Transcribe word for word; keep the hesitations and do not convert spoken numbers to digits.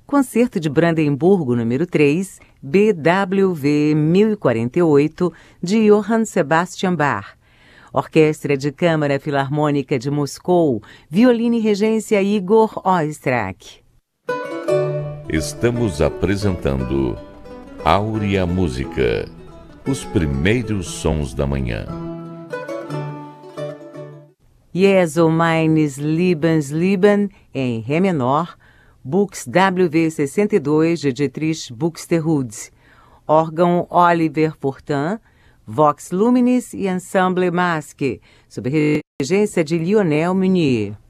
Concerto de Brandemburgo número três, B W V mil e quarenta e oito, de Johann Sebastian Bach. Orquestra de Câmara Filarmônica de Moscou, violino e regência Igor Oistrakh. Estamos apresentando Áurea Música, os primeiros sons da manhã. Jesu meines Liebensleben, em Ré menor, Bux W V sessenta e dois, de Dietrich Buxtehude. Órgão Oliver Fortin, Vox Luminis e Ensemble Masque, sob regência de Lionel Meunier.